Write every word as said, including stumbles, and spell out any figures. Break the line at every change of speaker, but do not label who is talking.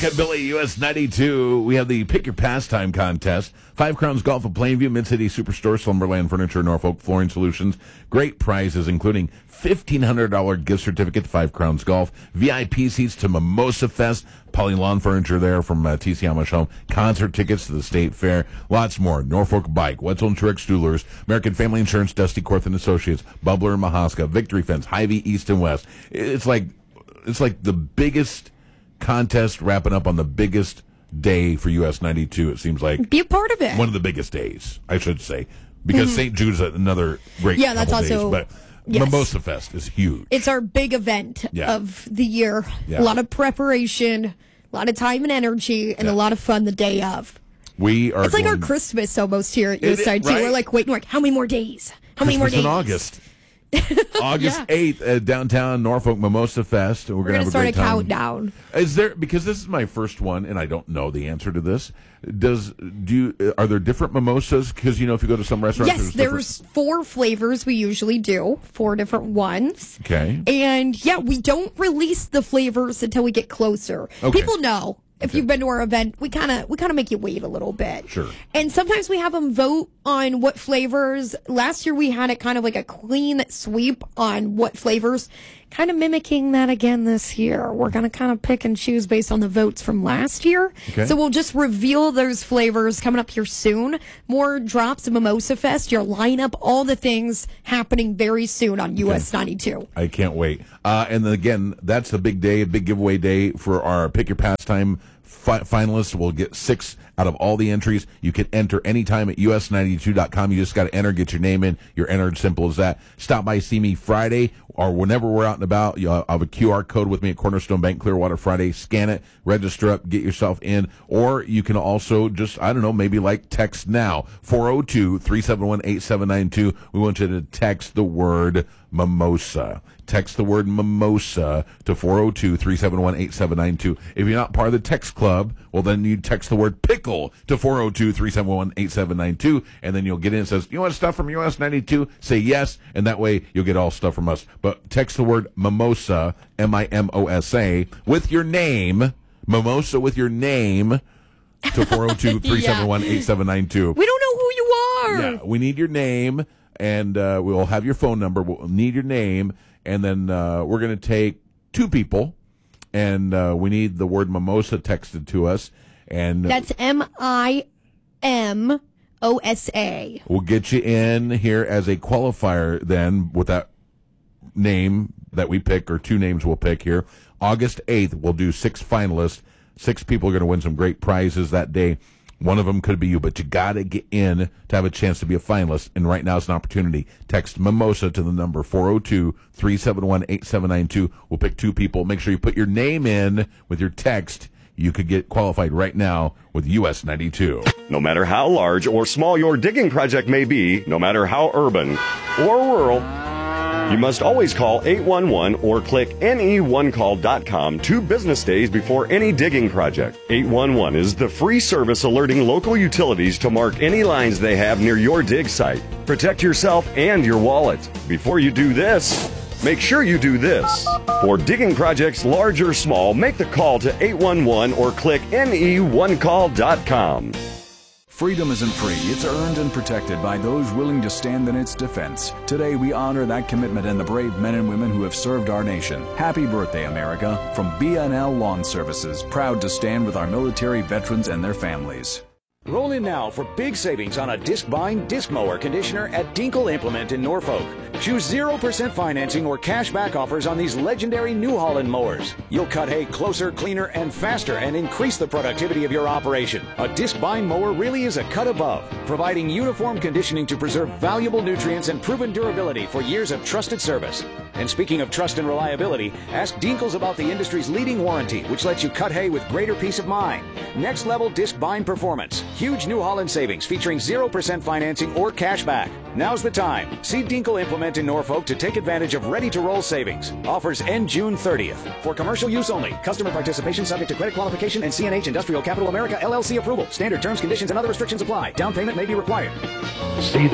at Billy, U S ninety-two. We have the Pick Your Pastime contest. Five Crowns Golf of Plainview, Mid-City Superstore, Slumberland Furniture, Norfolk Flooring Solutions. Great prizes, including fifteen hundred dollars gift certificate to Five Crowns Golf, V I P seats to Mimosa Fest, Poly Lawn Furniture there from uh, T C Amish Home, concert tickets to the State Fair, lots more. Norfolk Bike, Wetzel and Truex Jewelers, American Family Insurance, Dusty Korth and Associates, Bubbler and Mahaska, Victory Fence, Hy-Vee East and West. It's like it's like the biggest contest wrapping up on the biggest day for U S ninety-two. It seems like
be a part of it.
One of the biggest days, I should say, because mm-hmm. Saint Jude's another great
yeah, that's
couple
also.
Days, but
Yes.
Mimosa Fest is huge.
It's our big event
yeah.
of the year.
Yeah.
A lot of preparation, a lot of time and energy, and
yeah.
a lot of fun the day of.
We are.
It's like
going...
our Christmas almost here at U S ninety-two.
Right?
We're like waiting, like how many more days? How
Christmas
many more days?
in August. August eighth at downtown Norfolk Mimosa Fest. We're,
We're
going to
start
a
a
great time.
countdown.
Is there, because this is my first one, and I don't know the answer to this. Does do you, are there different mimosas? Because you know, if you go to some restaurants,
yes,
there's,
there's four flavors we usually do, four different ones.
Okay,
and yeah, we don't release the flavors until we get closer.
Okay.
People know. If
okay.
you've been to our event, we kind of we kind of make you wait a little bit.
Sure.
And sometimes we have them vote on what flavors. Last year we had it kind of like a clean sweep on what flavors. Kind of mimicking that again this year. We're going to kind of pick and choose based on the votes from last year.
Okay.
So we'll just reveal those flavors coming up here soon. More drops of Mimosa Fest, your lineup, all the things happening very soon on U S ninety-two.
I can't wait. Uh, and then again, that's the big day, big giveaway day for our Pick Your Pastime fi- finalists. We'll get six out of all the entries. You can enter anytime at U S ninety-two dot com. You just got to enter, get your name in. You're entered, simple as that. Stop by, see me Friday, or whenever we're out and about. You have a Q R code with me at Cornerstone Bank Clearwater Friday. Scan it, register up, get yourself in. Or you can also just, I don't know, maybe like text now. four oh two, three seven one, eight seven nine two. We want you to text the word mimosa. Text the word mimosa to four oh two, three seven one, eight seven nine two. If you're not part of the text club, well, then you text the word pickle to four oh two, three seven one, eight seven nine two, and then you'll get in and says, you want stuff from U S ninety-two? Say yes, and that way you'll get all stuff from us. But text the word mimosa, M I M O S A, with your name, mimosa with your name, to four oh two, three seven one, eight seven nine two.
We don't know who you are.
Yeah, we need your name, and uh, we'll have your phone number. We'll need your name, and then uh, we're going to take two people, and uh, we need the word mimosa texted to us. And
that's M I M O S A.
We'll get you in here as a qualifier then with that name that we pick, or two names we'll pick here. August eighth, we'll do six finalists. Six people are going to win some great prizes that day. One of them could be you, but you got to get in to have a chance to be a finalist. And right now it's an opportunity. Text mimosa to the number four oh two, three seven one, eight seven nine two. We'll pick two people. Make sure you put your name in with your text. You could get qualified right now with U S ninety-two.
No matter how large or small your digging project may be, no matter how urban or rural, you must always call eight one one or click N E one call dot com two business days before any digging project. eight one one is the free service alerting local utilities to mark any lines they have near your dig site. Protect yourself and your wallet. Before you do this, make sure you do this. For digging projects large or small, make the call to eight one one or click N E one call dot com.
Freedom isn't free. It's earned and protected by those willing to stand in its defense. Today, we honor that commitment and the brave men and women who have served our nation. Happy birthday, America. From B N L Lawn Services, proud to stand with our military veterans and their families.
Roll in now for big savings on a disc-bind disc mower conditioner at Dinkle Implement in Norfolk. Choose zero percent financing or cash back offers on these legendary New Holland mowers. You'll cut hay closer, cleaner, and faster and increase the productivity of your operation. A disc-bind mower really is a cut above, providing uniform conditioning to preserve valuable nutrients and proven durability for years of trusted service. And speaking of trust and reliability, ask Dinkles about the industry's leading warranty, which lets you cut hay with greater peace of mind. Next level disc bind performance. Huge New Holland savings featuring zero percent financing or cash back. Now's the time. See Dinkle Implement in Norfolk to take advantage of ready-to-roll savings. Offers end June thirtieth. For commercial use only. Customer participation subject to credit qualification and C N H Industrial Capital America L L C approval. Standard terms, conditions, and other restrictions apply. Down payment may be required.
See the